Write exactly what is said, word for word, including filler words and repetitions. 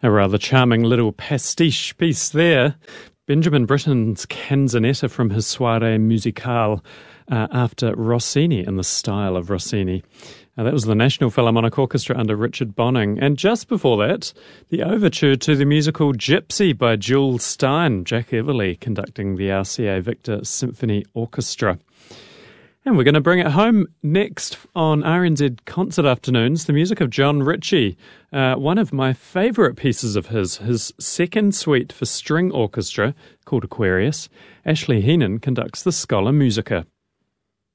A rather charming little pastiche piece there. Benjamin Britten's Canzonetta from his Soirée Musicale uh, after Rossini, in the style of Rossini. Uh, that was the National Philharmonic Orchestra under Richard Bonning. And just before that, the overture to the musical Gypsy by Jules Stein, Jack Everly conducting the R C A Victor Symphony Orchestra. And we're going to bring it home next on R N Z Concert Afternoons, the music of John Ritchie, uh, one of my favourite pieces of his, his second suite for string orchestra called Aquarius. Ashley Heenan conducts the Schola Musica.